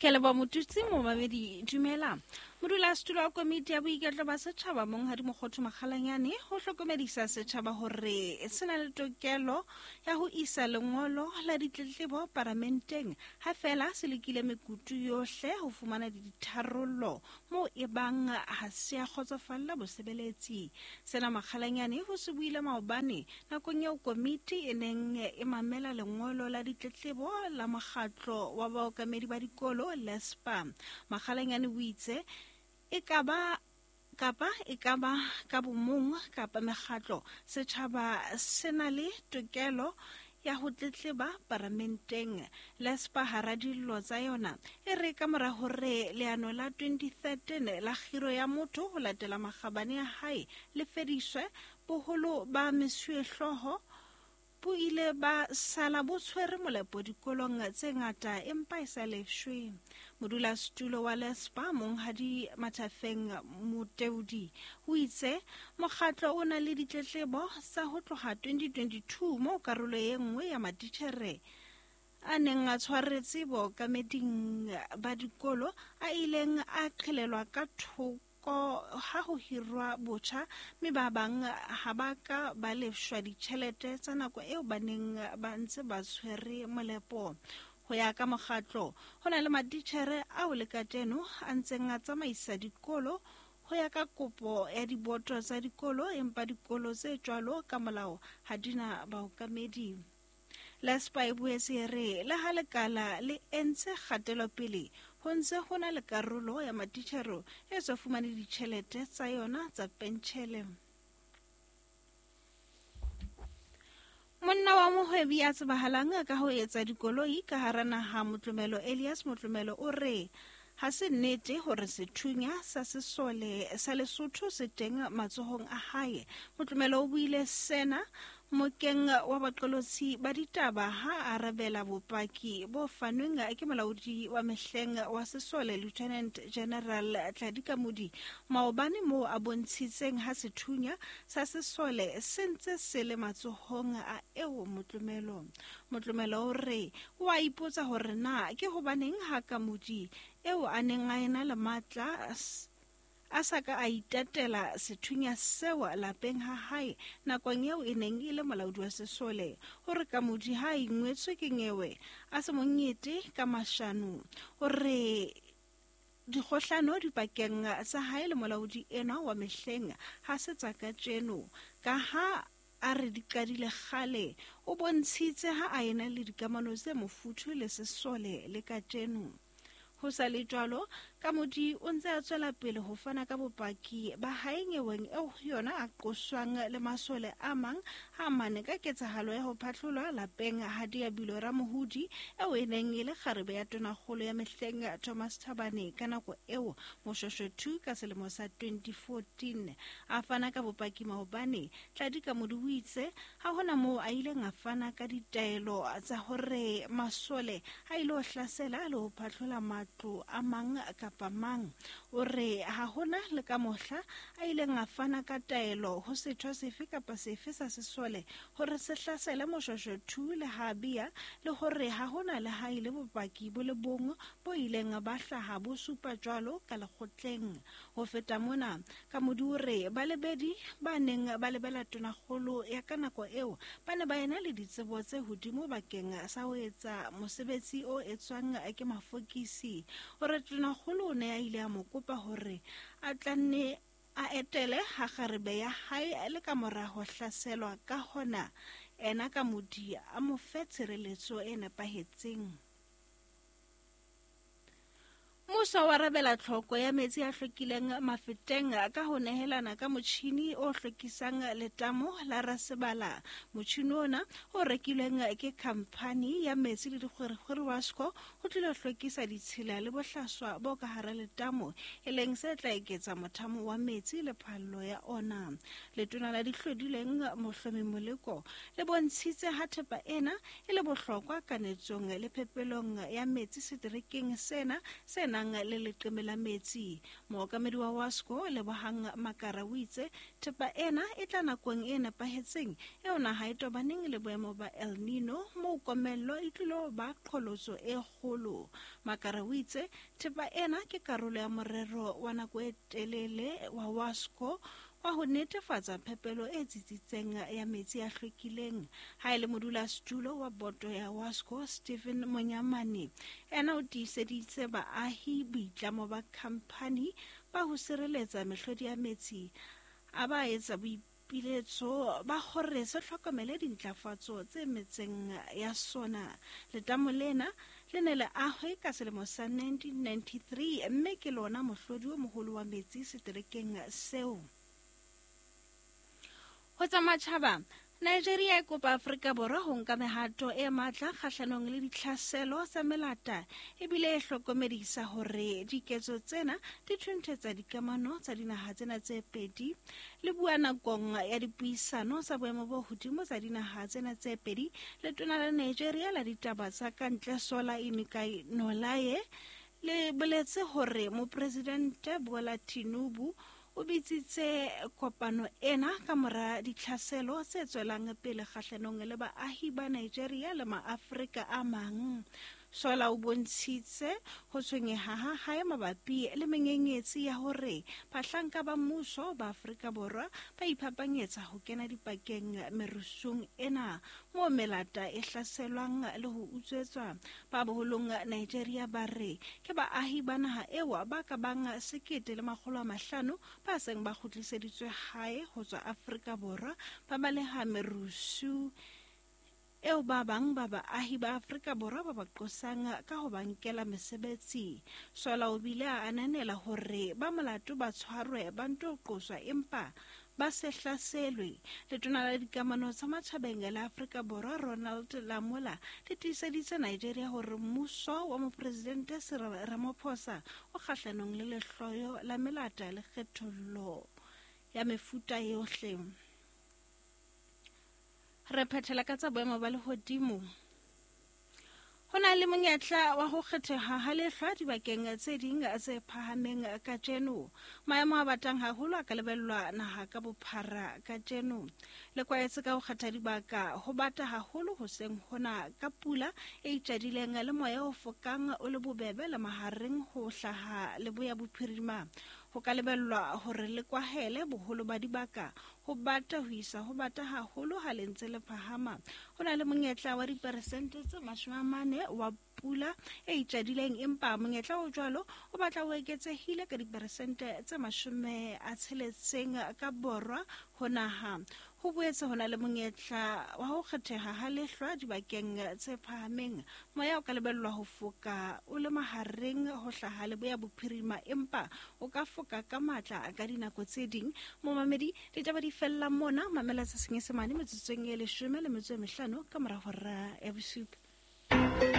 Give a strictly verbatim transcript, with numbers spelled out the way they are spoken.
Ke leba motutsi mo babedi dumela. Modula stulo wa komiti ya boiketlo ba setjhaba Monghadi Mokgotho Makgalanyane ho hlokomedisa setjhaba hore se na le tokelo ya ho isa lengolo la ditletlebo paramenteng ha fela se lekile mekutu yohle ho fumana ditharollo mo e bang ha se a kgotsofalla bosebeletsi. Sena Makgalanyane ho se buile maobane nakong eo komiti e neng e mamela lengolo la ditletlebo la mokgatlo wa baokamedi ba dikolo L E S P A. Makgalanyane o itse e ka ba kapa e ka ba ka bomong kapa mekgatlo setjhaba se na le tokelo ya ho tletleba paramenteng. L E S P A hara dillo tsa yona e re ka mora hore leano la twenty thirteen la khiro ya motho ho latela makgabane ya hae le fediswe, boholo ba mesuehloho bo ile ba sala bo tshwere molepo dikolong tse ngata empa e sa lefshwe. Modulasetulo wa L E S P A Monghadi Mathafeng Moteudi o itse mokgatlo o na le ditletlebo tsa ho tloha twenty twenty-two mo karolo e nngwe ya matitjhere a neng a tshwaretse bookameding ba dikolo a ileng a qhelelwa ka thoko ha ho hirwa botjha, mme ba bang ha ba ka ba lefshwa ditjhelete tsa nako eo ba neng ba ntse ba tshwere molepo. Ho ya ka mokgatlo ho na le matitjhere ao le kateno a ntseng a tsamaisa dikolo ho ya ka kopo ya diboto tsa dikolo, empa dikolo tse jwalo ka molao ha dina baokamedi. L E S P A e boetse e re le ha lekala le entse kgatelopele ho ntse ho na le karolo ya matitjhere e sa fumane ditjhelete tsa yona tsa pentjhele. Monna wa mohwebi a tsebahalang ka ho etsa dikoloi ka hara naha Motlomelo Elias Motlomelo o re ha se nnete hore sethunya sa sesole sa Lesotho se teng matsohong a hae. Motlomelo o buile sena mokeng wa baqolotsi ba ditaba ha arabela bopaki bo fanweng ke molaodi wa mehleng wa sesole Lieutenant General Tlhadika Modi maobane moo a bontshitseng ha sethunya sa sesole se ntse se le matsohong a eo Motlomelo. Motlomelo o re o a ipotsa hore na ke hobaneng ha ka Modi eo a neng a ena le matla a sa ka a itatela sethunya seo lapeng ha hae nakong eo e neng e le molaodi wa sesole, hore ka Modi ha ingwetswe ke ngewe a se monyete ka mashano, hore dikgohlano dipakeng sa hae le molaodi ena wa mehleng ha se tsa kajeno, ka ha a re di qadile kgale. O bontshitse ha a ena le dikamano tse mofuthu le sesole le kajeno. Ho sa le jwalo, ka Modi o ntse a tswela pele ho fana ka bopaki ba hae ngeweng eo yona a qoswang le masole a mang ha mane ka ketsahalo ya ho phatlholwa lapeng ha Diabilo Ramohodi eo e neng e le kgarebe ya tonakgolo ya mehleng Thomas Thabane ka nako eo Moshweshwe two ka selemo sa twenty fourteen. A fana ka bopaki maobane Tlhadika Modi o itse ha hona moo a ileng a fana ka ditaelo tsa hore masole a ile ho hlasela le ho phatlhola matlo a mang kapa mang. O re ha hona le ka mohla a ileng a fana ka taelo ho setho sefe kapa sefe sa sesole hore se hlasele Moshweshwe two le Habia, le hore ha hona le ha ile bopaki bo le bong bo ileng ba hlaha bo supa jwalo ka lekgotleng. Ho feta mona, ka Modi o re balebedi ba neng ba lebela tonakgolo ya ka nako eo ba ne ba ena le ditsebo tse hodimo bakeng sa ho etsa mosebetsi o etswang ke mafokisi, hore tonakgolo o ne a ile a mo kopa hore a tlanne a etele ha kgarebe ya hae le ka mora ho hlaselwa ka hona ena ka Modi a mo fe tshireletso e nepahetseng. Mmuso wa rabela tlhoko ya metsi a hlwekileng mafeteng ka ho nehelana ka motjhini o hlwekisang letamo la Rasebala. Motjhini ona o rekilweng ke khamphani ya metsi le dikgwerekgwere Wasco ho tlile ho hlwekisa ditshila le bohlaswa bo ka hara letamo, e leng se tla eketsa mothamo wa metsi le phallo ya ona. Letona la dihlodileng Mohlomi Moleko le bontshitse ha thepa ena e le bohlokwa kanetsong le phepelong ya metsi seterekeng sena sena nang le leqeme la metsi. Mookamedi wa WASCO Lebohang Makara o itse thepa ena e tla nakong e nepahetseng eo naha e tobaneng le boemo ba El Nino moo komello e tlilo ba qholotso e kgolo. Makara o itse thepa ena ke karolo ya morero wa nako e telele wa WASCO wa ho netefatsa phepelo e tsitsitseng ya metsi a hlwekileng. Ha ele modulasetulo wa boto ya WASCO Stephen Monyamane, ena o tiiseditse baahi boitlamo ba khamphani ba ho sireletsa mehlodi ya metsi a ba etsa boipiletso ba hore se hlokomele dintlafatso tse metseng ya sona. Letamo lena le ne le ahwe ka selemo sa nineteen ninety-three mme ke lona mohlodi o moholo wa metsi seterekeng seo. Ho tsa matjhaba, Nigeria e kopa Afrika Borwa ho nka mehato e matla kgahlanong le ditlhaselo tsa melata ebile e hlokomedisa hore diketso tsena di thunthetsa dikamano tsa dinaha tsena tse pedi. Le bua nakong ya dipuisano tsa boemo bo hodimo tsa dinaha tsena tse pedi, letona la Nigeria la ditaba tsa kantle Sola Inikai Nolaye le boletse hore mopresidente Bola Tinubu o bitsitse kopano ena ka mora ditlhaselo tse tswelang pele kgahlanong le baahi ba Nigeria le maAfrika a mang. Sola o bontshitse ho tshwenyeha ha hae mabapi le menyenyetsi ya hore bahlanka ba mmuso ba Afrika Borwa ba iphapanyetsa ho kena dipakeng merusung ena moo melata e hlaselwang le ho utswetswa. Ba boholong Nigeria ba re ke baahi ba naha eo ba ka bang sekete le makgolo a mahlano ba seng ba kgutliseditswe hae ho tswa Afrika Borwa ba baleha merusu eo ba bang ba baahi ba Afrika Borwa ba ba qosang ka ho ba nkela mesebetsi. Sola o bile a ananela hore ba molato ba tshwarwe ba nto qoswa empa ba se hlaselwe. Letona la dikamano tsa matjhabeng la Afrika Borwa Ronald Lamola le tiiseditse Nigeria hore mmuso wa mopresidente Cyril Ramaphosa o kgahlanong le lehloyo la melata le kgethollo ya mefuta yohle. Re phethela ka tsa boemo ba lehodimo. Ho na le monyetla wa ho kgetheha ha lehlwa dibakeng tse ding tse phahameng kajeno. Maemo a batang haholo a ka lebellwa naha ka bophara kajeno. Le kwaetse ka ho kgetha dibaka ho bata haholo hoseng hona ka pula e itjadileng le moya o fokang o le bobebe le mahareng ho hlaha le boya bophirima. Ho ka lebellwa hore le kwahele boholo ba dibaka ho bata ho isa ho bata haholo ha le ntse le phahama. Ho na le monyetla wa diperesente tse mashome a mane wa pula e itjadileng empa monyetla o jwalo o batla o eketsehile ka diperesente tse mashome a tsheletseng ka borwa ho naha. Ho boetse ho na le monyetla wa ho kgetheha ha lehlwa dibakeng tse phahameng. Moya o ka lebellwa ho foka o le mahareng ho hlaha le boya bophirima empa o ka foka ka matla ka dinako tse ding. Momamedi ditaba di fella mona, mamela tsa Senyesemane metsotsong e leshome le metso e mehlano ka mora hora ya bosupa.